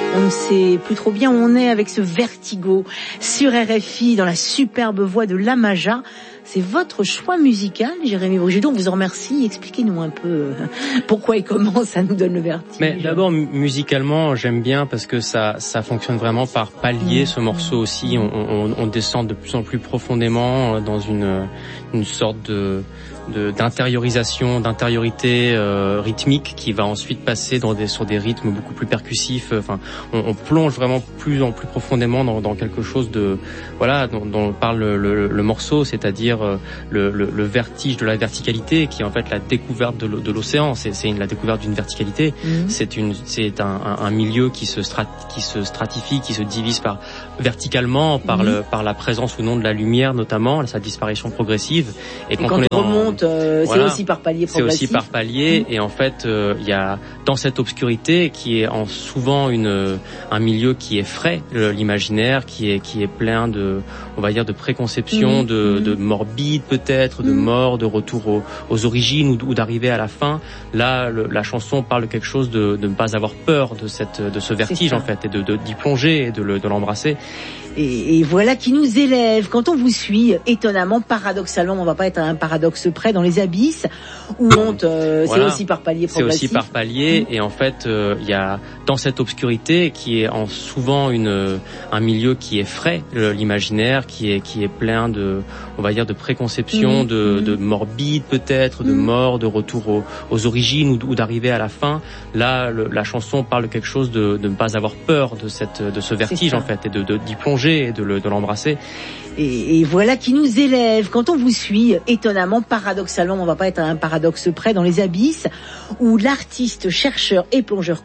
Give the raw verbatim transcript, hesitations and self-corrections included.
On ne sait plus trop bien où on est avec ce Vertigo sur R F I dans la superbe voix de Lamaja. C'est votre choix musical, Jérémy Brugidon. On vous en remercie. Expliquez-nous un peu pourquoi et comment ça nous donne le vertige. Mais d'abord, musicalement, j'aime bien parce que ça, ça fonctionne vraiment par palier. Mmh. Ce morceau aussi, on, on, on descend de plus en plus profondément dans une, une sorte de, de d'intériorisation, d'intériorité euh, rythmique qui va ensuite passer dans des, sur des rythmes beaucoup plus percussifs. Enfin, on, on plonge vraiment plus en plus profondément dans, dans quelque chose de, voilà, dont, dont parle le, le, le morceau, c'est-à-dire Le, le, le vertige de la verticalité, qui est en fait la découverte de, de l'océan. C'est, c'est une, la découverte d'une verticalité. Mmh. C'est une, c'est un, un, un milieu qui se strat, qui se stratifie, qui se divise par verticalement par mmh. le, par la présence ou non de la lumière, notamment sa disparition progressive. Et quand, et quand on, est on remonte, euh, voilà, c'est aussi par palier progressif. C'est aussi par palier. Mmh. Et en fait, il euh, y a dans cette obscurité qui est en souvent une, un milieu qui est frais, l'imaginaire, qui est, qui est plein de, on va dire, de préconceptions, mmh. de, de morbide peut-être, de mort, de retour aux, aux origines ou, ou d'arriver à la fin. Là, le, la chanson parle de quelque chose de, de ne pas avoir peur de cette, de ce vertige en fait, et de, de d'y plonger et de, le, de l'embrasser. Et, et voilà qui nous élève. Quand on vous suit, étonnamment, paradoxalement, on va pas être à un paradoxe près, dans les abysses où monte, euh, voilà. C'est aussi par palier progressif. C'est aussi par palier, mmh. Et en fait, il euh, y a dans cette obscurité qui est en souvent une, un milieu qui est frais, l'imaginaire, qui est qui est plein de, on va dire, de préconceptions, mmh. de, de morbide peut-être, de mmh. mort, de retour aux, aux origines ou, ou d'arriver à la fin. Là, le, la chanson parle de quelque chose de, de ne pas avoir peur de cette, de ce vertige en fait, et de, de d'y plonger et de, le, de l'embrasser. Et, et voilà qui nous élève. Quand on vous suit, étonnamment, paradoxalement, on va pas être à un paradoxe près, dans les abysses où l'artiste, chercheur et plongeur